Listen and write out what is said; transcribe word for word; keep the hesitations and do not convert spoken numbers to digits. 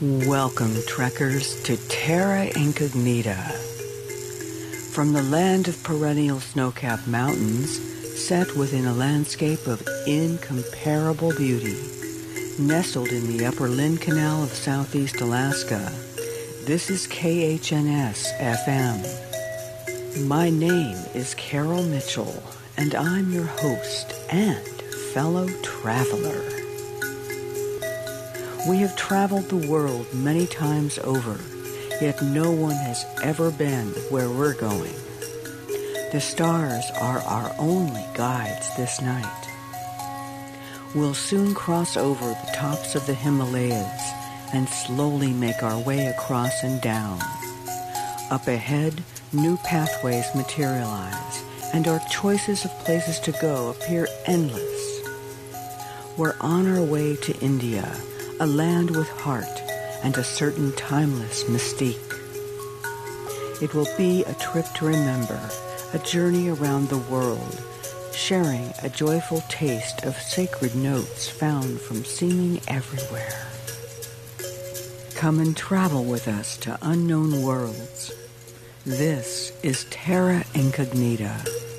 Welcome, trekkers, to Terra Incognita. From the land of perennial snow-capped mountains, set within a landscape of incomparable beauty, nestled in the upper Lynn Canal of southeast Alaska, this is K H N S F M. My name is Carol Mitchell, and I'm your host and fellow traveler. We have traveled the world many times over, yet no one has ever been where we're going. The stars are our only guides this night. We'll soon cross over the tops of the Himalayas and slowly make our way across and down. Up ahead, new pathways materialize, and our choices of places to go appear endless. We're on our way to India, a land with heart and a certain timeless mystique. It will be a trip to remember, a journey around the world, sharing a joyful taste of sacred notes found from seeming everywhere. Come and travel with us to unknown worlds. This is Terra Incognita.